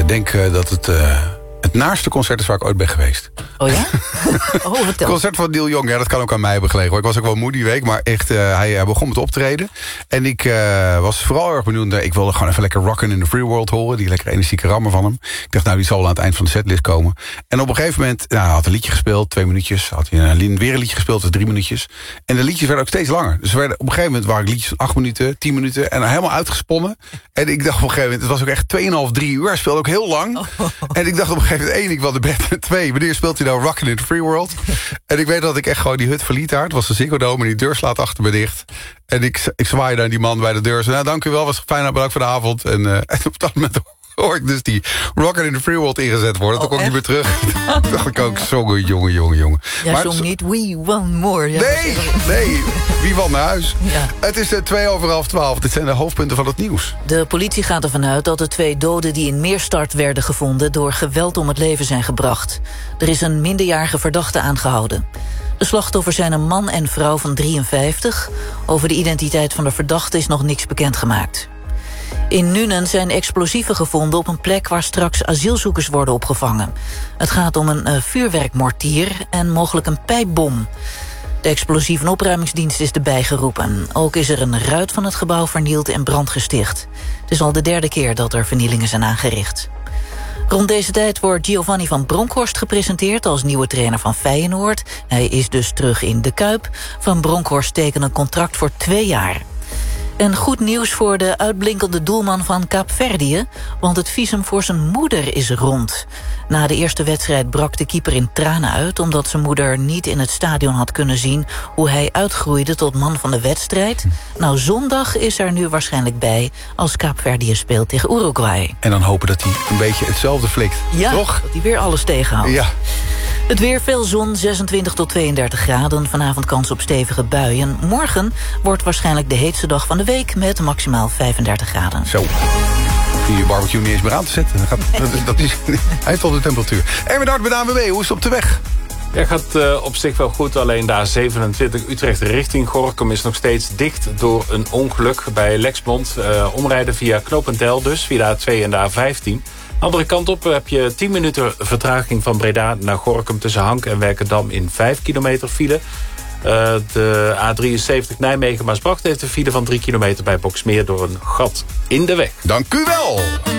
denk dat het naarste concert is waar ik ooit ben geweest. Oh ja? Oh, vertel. Het concert van Neil Young, ja, dat kan ook aan mij hebben gelegen. Hoor. Ik was ook wel moe die week, maar echt, hij begon met optreden. En ik was vooral erg benieuwd. Ik wilde gewoon even lekker Rockin' in the Free World horen. Die lekker energieke rammen van hem. Ik dacht, nou, die zal aan het eind van de setlist komen. En op een gegeven moment, hij had een liedje gespeeld, 2 minuutjes. Had hij weer een liedje gespeeld, dus 3 minuutjes. En de liedjes werden ook steeds langer. Dus op een gegeven moment waren liedjes van 8 minuten, 10 minuten. En helemaal uitgesponnen. En ik dacht op een gegeven moment, het was ook echt 2,5, 3 uur. Hij speelde ook heel lang. En ik dacht op een gegeven moment, 1, ik wilde bed. 2, wanneer speelt hij nou Rockin' in the Free World? En ik weet dat ik echt gewoon die hut verliet daar. Het was een Ziggo Dome en die deur slaat achter me dicht. En ik zwaaide naar die man bij de deur. Zei, nou, dank u wel, was fijn, bedankt voor de avond. En op dat moment hoor ik dus die Rockin' in the Free World ingezet worden. Toen kon ik niet meer terug. Toen dacht ik ook, zongen, jongen. Ja, maar zong niet We Want More. Ja, nee, wie want naar huis? Ja. Het is 11:02. Dit zijn de hoofdpunten van het nieuws. De politie gaat ervan uit dat de 2 doden die in Meerstart werden gevonden door geweld om het leven zijn gebracht. Er is een minderjarige verdachte aangehouden. De slachtoffers zijn een man en vrouw van 53. Over de identiteit van de verdachte is nog niks bekendgemaakt. In Nuenen zijn explosieven gevonden op een plek waar straks asielzoekers worden opgevangen. Het gaat om een vuurwerkmortier en mogelijk een pijpbom. De explosieve opruimingsdienst is erbij geroepen. Ook is er een ruit van het gebouw vernield en brand gesticht. Het is al de 3e keer dat er vernielingen zijn aangericht. Rond deze tijd wordt Giovanni van Bronckhorst gepresenteerd als nieuwe trainer van Feyenoord. Hij is dus terug in de Kuip. Van Bronckhorst tekent een contract voor 2 jaar. En goed nieuws voor de uitblinkende doelman van Kaapverdië, want het visum voor zijn moeder is rond. Na de eerste wedstrijd brak de keeper in tranen uit, omdat zijn moeder niet in het stadion had kunnen zien hoe hij uitgroeide tot man van de wedstrijd. Nou, zondag is er nu waarschijnlijk bij als Kaapverdië speelt tegen Uruguay. En dan hopen dat hij een beetje hetzelfde flikt. Ja, toch? Dat hij weer alles tegenhoudt. Ja. Het weer, veel zon, 26 tot 32 graden. Vanavond kans op stevige buien. Morgen wordt waarschijnlijk de heetste dag van de week met maximaal 35 graden. Zo. Kun je je barbecue niet eens meer aan te zetten. Hij heeft al de temperatuur. Erwin Hart bij de ANWB, hoe is het op de weg? Ja, gaat op zich wel goed, alleen de A27 Utrecht richting Gorinchem is nog steeds dicht door een ongeluk bij Lexmond. Omrijden via Knopendel dus, via de A2 en de A15. Andere kant op heb je 10 minuten vertraging van Breda naar Gorinchem tussen Hank en Werkendam in 5 kilometer file. De A73 Nijmegen-Maasbracht heeft een file van 3 kilometer bij Boxmeer door een gat in de weg. Dank u wel!